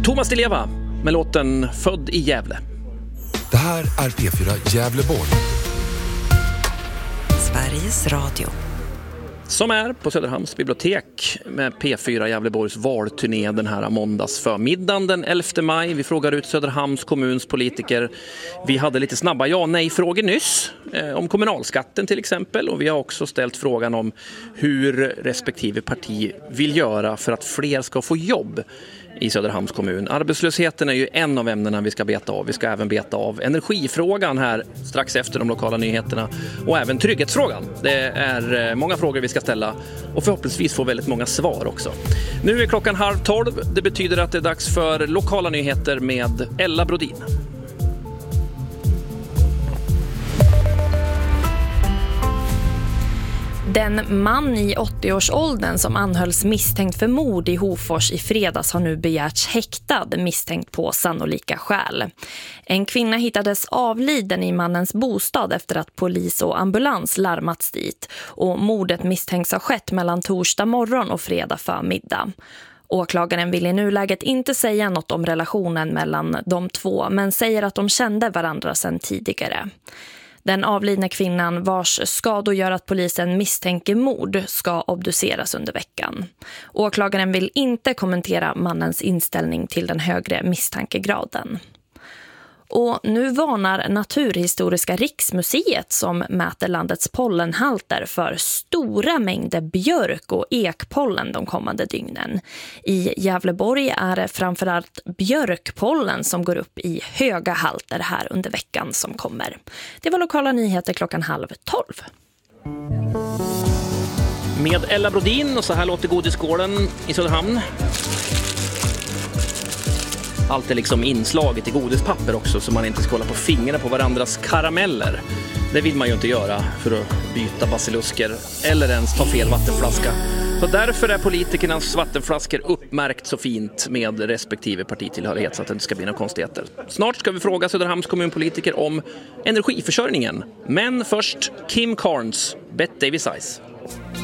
Thomas Di Leva med låten Född i Gävle. Det här är P4 Gävleborg. Sveriges Radio. Som är på Söderhamns bibliotek med P4 Gävleborgs valturné den här måndags förmiddagen den 11 maj. Vi frågar ut Söderhamns kommuns politiker. Vi hade lite snabba ja-nej-frågor nyss om kommunalskatten till exempel. Och vi har också ställt frågan om hur respektive parti vill göra för att fler ska få jobb i Söderhamns kommun. Arbetslösheten är ju en av ämnena vi ska beta av. Vi ska även beta av energifrågan här strax efter de lokala nyheterna. Och även trygghetsfrågan. Det är många frågor vi ska ställa och förhoppningsvis få väldigt många svar också. Nu är klockan 11:30. Det betyder att det är dags för lokala nyheter med Ella Brodin. Den man i 80-årsåldern som anhölls misstänkt för mord i Hofors i fredags har nu begärts häktad misstänkt på sannolika skäl. En kvinna hittades avliden i mannens bostad efter att polis och ambulans larmats dit och mordet misstänks ha skett mellan torsdag morgon och fredag förmiddag. Åklagaren vill i nuläget inte säga något om relationen mellan de två men säger att de kände varandra sedan tidigare. Den avlidna kvinnan vars skador gör att polisen misstänker mord ska obduceras under veckan. Åklagaren vill inte kommentera mannens inställning till den högre misstankegraden. Och nu varnar Naturhistoriska riksmuseet som mäter landets pollenhalter för stora mängder björk- och ekpollen de kommande dygnen. I Gävleborg är det framförallt björkpollen som går upp i höga halter här under veckan som kommer. Det var lokala nyheter klockan 11:30. Med Ella Brodin och så här låter godisskålen i Söderhamn. Allt är liksom inslaget i godispapper också så man inte ska hålla på fingrarna på varandras karameller. Det vill man ju inte göra för att byta basilusker eller ens ta fel vattenflaska. Så därför är politikernas vattenflaskor uppmärkt så fint med respektive partitillhörighet så att det inte ska bli några konstigheter. Snart ska vi fråga Söderhamns kommunpolitiker om energiförsörjningen. Men först Kim Carnes, Bet Davis Eyes.